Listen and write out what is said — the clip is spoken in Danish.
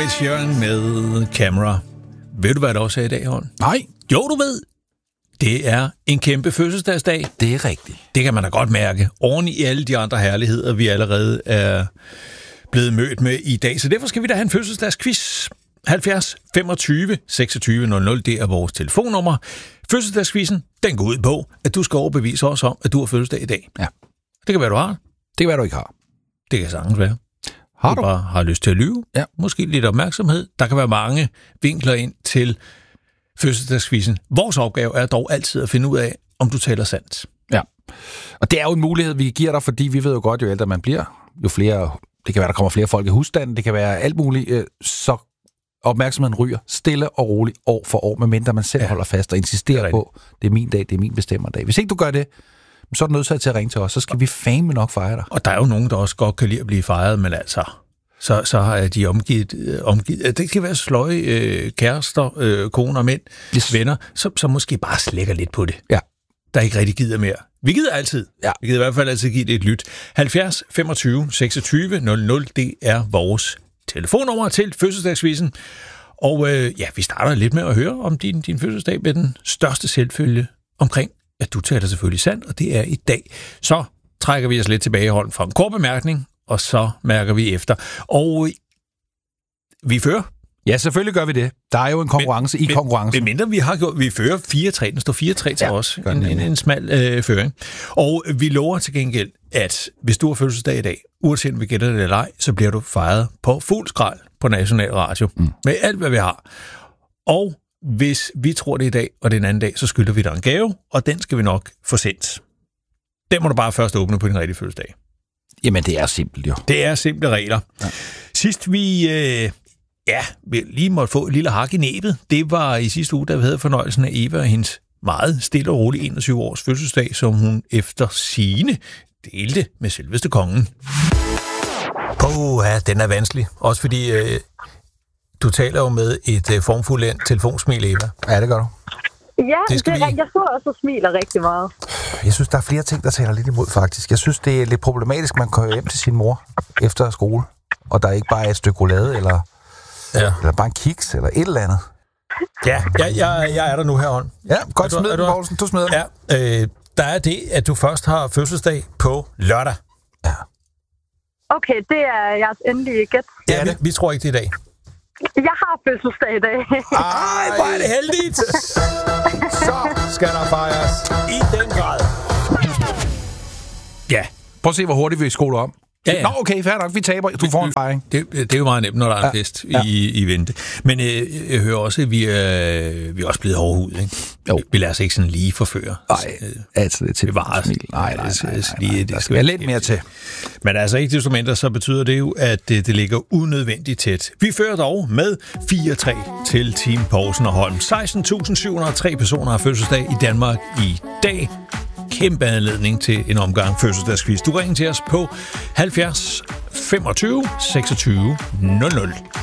Ed Sheeran med Camera. Ved du, hvad der også er i dag, Holm? Nej. Jo, du ved. Det er en kæmpe fødselsdagsdag. Det er rigtigt. Det kan man da godt mærke. Oven i alle de andre herligheder, vi allerede er blevet mødt med i dag. Så derfor skal vi da have en fødselsdagsquiz. 70 25 26 00, det er vores telefonnummer. Fødselsdagsquizzen, den går ud på, at du skal overbevise os om, at du har fødselsdag i dag. Ja. Det kan være, du har. Det kan være, du ikke har. Det kan sagtens være. Har du? Bare har lyst til at lyve. Ja. Måske lidt opmærksomhed. Der kan være mange vinkler ind til fødselsdagsquizzen. Vores opgave er dog altid at finde ud af, om du taler sandt. Ja. Og det er jo en mulighed, vi giver dig, fordi vi ved jo godt, jo ældre man bliver, jo flere, det kan være, der kommer flere folk i husstanden, det kan være alt muligt, så opmærksomheden ryger stille og roligt år for år, medmindre man selv holder fast og insisterer på, det er min dag, det er min bestemmerdag. Hvis ikke du gør det, så er du nødt til at ringe til os, så skal vi fandme nok fejre dig. Og der er jo nogen, der også godt kan lide at blive fejret, men altså, så har de omgivet. Det kan være sløje kærester, koner, mænd, venner, som måske bare slækker lidt på det. Ja. Der ikke rigtig gider mere. Vi gider altid. Ja. Vi gider i hvert fald altid give det et lyt. 70 25 26 00, det er vores telefonnummer til fødselsdagsquizzen. Og vi starter lidt med at høre om din fødselsdag med den største selvfølge omkring, at du taler selvfølgelig sandt, og det er i dag. Så trækker vi os lidt tilbage, Holm, fra en kort bemærkning, og så mærker vi efter. Og vi fører. Ja, selvfølgelig gør vi det. Der er jo en konkurrence i konkurrencen. Mindre vi har gjort, vi fører 4-3. Den står 4-3 til os. En smal føring. Og vi lover til gengæld, at hvis du har fødselsdag i dag, uanset om vi gætter det eller ej, så bliver du fejret på fuld skrald på National Radio. Med alt, hvad vi har. Og hvis vi tror det er i dag, og det er en anden dag, så skylder vi dig en gave, og den skal vi nok få sendt. Den må du bare først åbne på din rigtige fødselsdag. Jamen, det er simpelt jo. Det er simple regler. Ja. Sidst vi lige måtte få et lille hak i næbet, det var i sidste uge, da vi havde fornøjelsen af Eva og hendes meget stille og rolig 21 års fødselsdag, som hun efter sigende delte med selveste kongen. Den er vanskelig. Også fordi du taler jo med et formfuldt telefonsmil, Eva. Ja, det gør du. Ja, jeg står også og smiler rigtig meget. Jeg synes, der er flere ting, der taler lidt imod, faktisk. Jeg synes, det er lidt problematisk, man kører hjem til sin mor efter skole, og der ikke bare er et stykke roulade, eller bare en kiks, eller et eller andet. Ja, jeg er der nu her, Holm. Ja, godt smid den, Poulsen. Du smider den. Ja, der er det, at du først har fødselsdag på lørdag. Ja. Okay, det er jeres endelige gæt. Ja, vi tror ikke det i dag. Jeg har fødselsdag i dag. Ej, hvor er det heldigt! Så skal der fejres i den grad. Ja. Prøv at se, hvor hurtigt vi skoler om. Ja. Nå, okay, fair nok, vi taber. Du får en fejring. Det er jo meget nemt, når der er en fest i vente. Men jeg hører også, at vi er også blevet hårdhud, ikke? Jo. Vi lader os ikke sådan lige forføre. Nej, altså det til smil. Nej. Der skal være lidt mere til. Men altså ikke desto mindre, så betyder det jo, at det ligger unødvendigt tæt. Vi fører dog med 4-3 til Team Poulsen og Holm. 16.703 personer har fødselsdag i Danmark i dag. Kæmpe anledning til en omgang fødselsdagsquiz. Du ringer til os på 70 25 26 00.